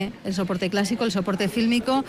el soporte clásico, el soporte fílmico,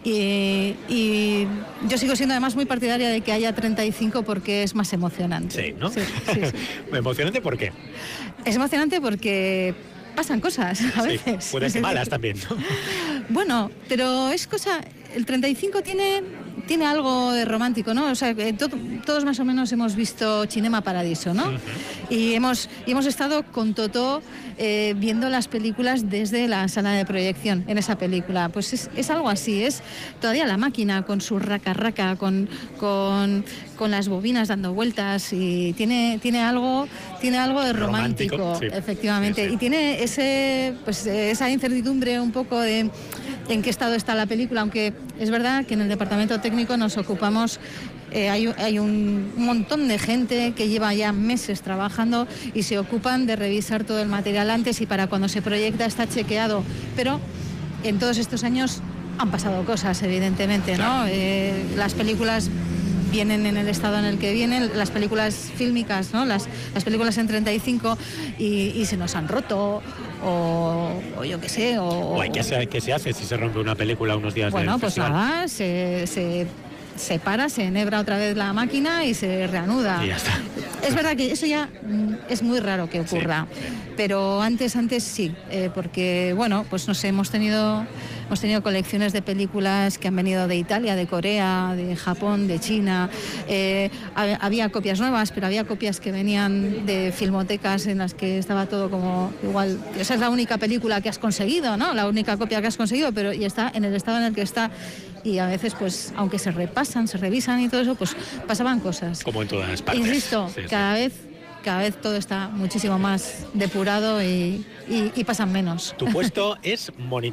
y yo sigo siendo además muy partidaria de que haya 35 porque es más emocionante. Sí, ¿no? Sí. ¿Emocionante por qué? Es emocionante porque pasan cosas a veces. Sí, pueden ser malas también, ¿no? Bueno, pero es cosa... El 35 tiene algo de romántico, ¿no? O sea, todos más o menos hemos visto Cinema Paradiso, ¿no? Uh-huh. Y hemos estado con Totó viendo las películas desde la sala de proyección en esa película. Pues es algo así, es todavía la máquina con su raca-raca, con las bobinas dando vueltas, y tiene algo de romántico, sí. Efectivamente. Sí. Y tiene esa incertidumbre un poco de en qué estado está la película, aunque es verdad que en el departamento técnico nos ocupamos, hay un montón de gente que lleva ya meses trabajando y se ocupan de revisar todo el material antes, y para cuando se proyecta está chequeado, pero en todos estos años han pasado cosas, evidentemente, ¿no? Las películas vienen en el estado en el que vienen, las películas fílmicas, ¿no? Las películas en 35 y se nos han roto, o yo qué sé, o ¿qué se hace si se rompe una película unos días del pues festival? Nada, se para, se enhebra otra vez la máquina y se reanuda. Y ya está. Es verdad que eso ya es muy raro que ocurra, sí. Pero antes sí, porque bueno, pues no sé, hemos tenido colecciones de películas que han venido de Italia, de Corea, de Japón, de China. Había copias nuevas, pero había copias que venían de filmotecas en las que estaba todo como igual. Esa es la única película que has conseguido, ¿no? La única copia que has conseguido, pero ya está en el estado en el que está. Y a veces, pues, aunque se repasan, se revisan y todo eso, pues pasaban cosas. Como en todas partes. Insisto, sí, cada vez todo está muchísimo más depurado y pasan menos. Tu puesto es monitor.